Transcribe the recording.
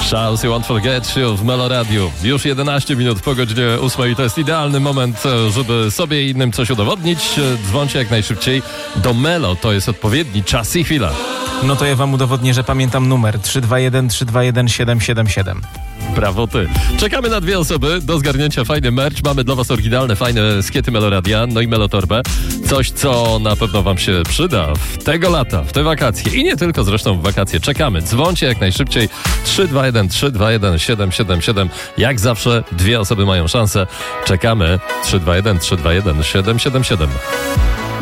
Charles, You Won't Forget You w Melo Radio. Już 11 minut po godzinie 8 i to jest idealny moment, żeby sobie i innym coś udowodnić. Dzwońcie jak najszybciej do Melo, to jest odpowiedni czas i chwila. No to ja wam udowodnię, że pamiętam numer 321 321 777. Brawo ty. Czekamy na 2 osoby do zgarnięcia fajny merch. Mamy dla was oryginalne, fajne skiety Meloradia, no i Melotorbę. Coś, co na pewno wam się przyda w tego lata, w te wakacje i nie tylko zresztą w wakacje. Czekamy. Dzwońcie jak najszybciej 321 321 777. Jak zawsze 2 osoby mają szansę. Czekamy 321 321 777.